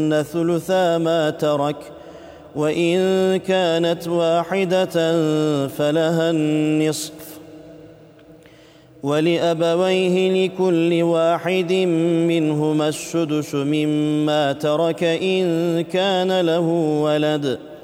ثلثا ما ترك، وإن كانت واحدة فلها النصف، ولأبويه لكل واحد منهما السدس مما ترك إن كان له ولد،